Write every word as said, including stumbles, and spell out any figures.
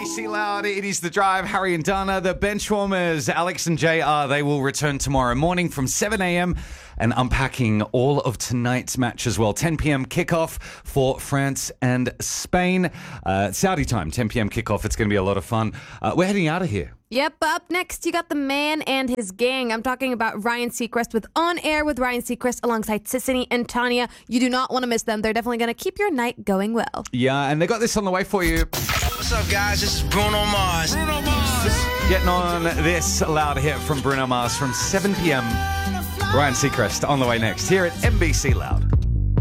C Loud, it is The Drive. Harry and Dana, the Benchwarmers, Alex and J R, they will return tomorrow morning from seven a.m. and unpacking all of tonight's match as well. ten p.m. kickoff for France and Spain. Uh, Saudi time, ten p.m. kickoff. It's going to be a lot of fun. Uh, we're heading out of here. Yep, up next you got the man and his gang. I'm talking about Ryan Seacrest with On Air with Ryan Seacrest alongside Sissany and Tanya. You do not want to miss them. They're definitely going to keep your night going well. Yeah, and they got this on the way for you. What's up, guys? This is Bruno Mars. Bruno Mars. Getting on this loud hit from Bruno Mars from seven p.m. Ryan Seacrest on the way next here at M B C Loud.